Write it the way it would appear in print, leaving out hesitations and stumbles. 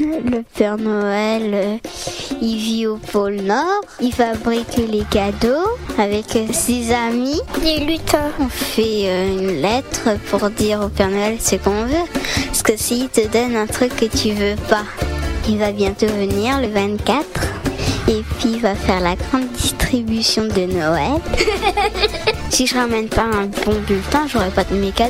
Le Père Noël, il vit au pôle Nord, il fabrique les cadeaux avec ses amis. Les lutins. On fait une lettre pour dire au Père Noël ce qu'on veut. Parce que s'il te donne un truc que tu veux pas, il va bientôt venir le 24. Et puis il va faire la grande distribution de Noël. Si je ramène pas un bon bulletin, j'aurai pas de mes cadeaux.